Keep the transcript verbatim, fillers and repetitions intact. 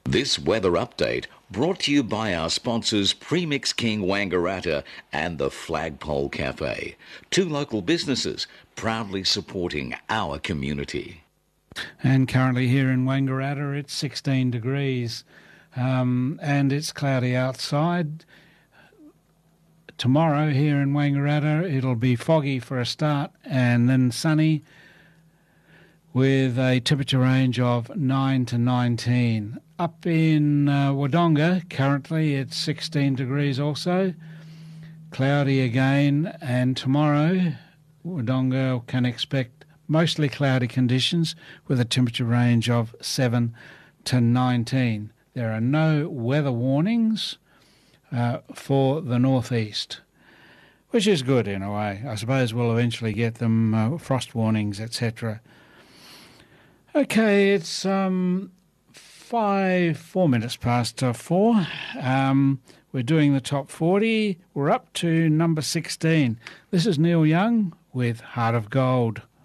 This weather update brought to you by our sponsors Premix King Wangaratta and the Flagpole Cafe, two local businesses proudly supporting our community. And currently here in Wangaratta it's sixteen degrees um, and it's cloudy outside. Tomorrow here in Wangaratta it'll be foggy for a start and then sunny with a temperature range of nine to nineteen. Up in uh, Wodonga, currently it's sixteen degrees also, cloudy again, and tomorrow Wodonga can expect mostly cloudy conditions with a temperature range of seven to nineteen. There are no weather warnings uh, for the northeast, which is good in a way. I suppose we'll eventually get them, uh, frost warnings, et cetera. Okay, it's um, five, four minutes past uh, four. Um, we're doing the top forty. We're up to number sixteen. This is Neil Young with Heart of Gold.